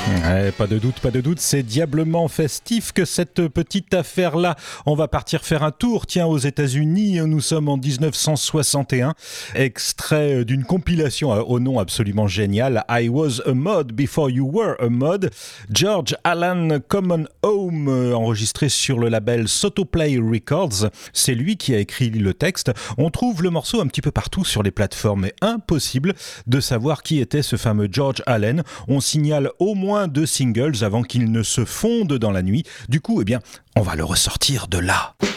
Ouais, pas de doute, c'est diablement festif que cette petite affaire-là. On va partir faire un tour, tiens, aux États-Unis, nous sommes en 1961, extrait d'une compilation au nom absolument génial, I Was a Mod Before You Were a Mod, George Allen Common Home, enregistré sur le label Sotoplay Records. C'est lui qui a écrit le texte. On trouve le morceau un petit peu partout sur les plateformes, mais impossible de savoir qui était ce fameux George Allen. On signale au moins 2 singles avant qu'ils ne se fondent dans la nuit. Du coup, on va le ressortir de là.